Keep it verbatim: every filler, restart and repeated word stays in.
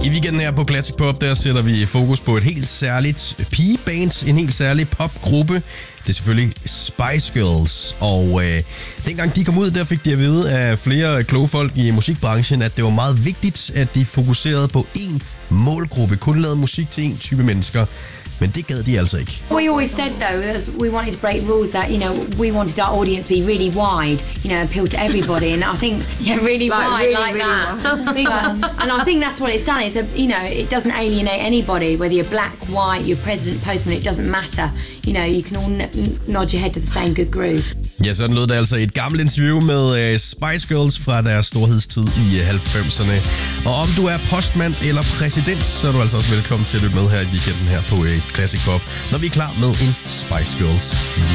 I weekenden her på Classic Pop, der sætter vi fokus på et helt særligt pigeband, en helt særlig popgruppe. Det er selvfølgelig Spice Girls, og øh, dengang de kom ud, der fik de at vide af flere kloge folk i musikbranchen, at det var meget vigtigt, at de fokuserede på én målgruppe, kun lavede musik til én type mennesker. Men det gad de altså ikke. We always said though, that we wanted to break rules that, you know, we wanted our audience to be really wide, you know, appeal to everybody. And I think, yeah, really like, wide really, like really that. But, and I think that's what it's done. It's a, you know, it doesn't alienate anybody, whether you're black, white, you're president, postman, it doesn't matter. You know, you can all n- nod your head to the same good groove. Ja, sådan lød det altså i et gammelt interview med uh, Spice Girls fra deres storhedstid i uh, halvfemserne. Og om du er postmand eller præsident, så er du altså også velkommen til at lytte med her i weekenden her på uh, Classic Pop, når vi er klar med en Spice Girls